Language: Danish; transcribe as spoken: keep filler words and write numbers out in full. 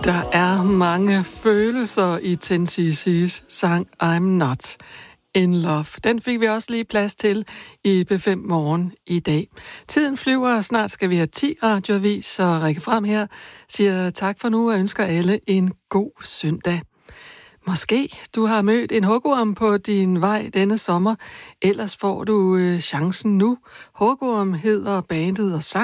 Der er mange følelser i ten cc's sang I'm Not in Love. Den fik vi også lige plads til i B fem Morgen i dag. Tiden flyver, og snart skal vi have ti radioavis, så Rikke Frem her siger tak for nu og ønsker alle en god søndag. Måske du har mødt en hugorm på din vej denne sommer, ellers får du øh, chancen nu. Hugorm hedder bandet og sang.